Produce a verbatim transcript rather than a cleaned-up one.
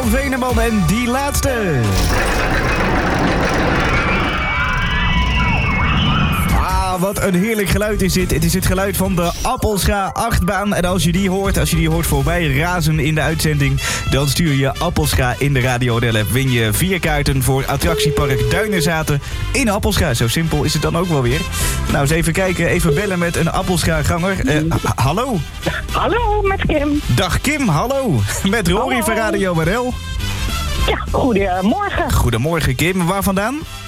Jan Veneman en die laatste. Wat een heerlijk geluid is dit. Het is het geluid van de Appelscha achtbaan. En als je die hoort, als je die hoort voorbij razen in de uitzending, dan stuur je Appelscha in de Radio Del app. Win je vier kaarten voor attractiepark Duinenzaten in Appelscha. Zo simpel is het dan ook wel weer. Nou, eens even kijken. Even bellen met een Appelscha-ganger. Uh, ha- hallo? Hallo, met Kim. Dag Kim, hallo. Met Rory Hallo. van Radio N L. Ja, goedemorgen. Goedemorgen Kim. Waar vandaan?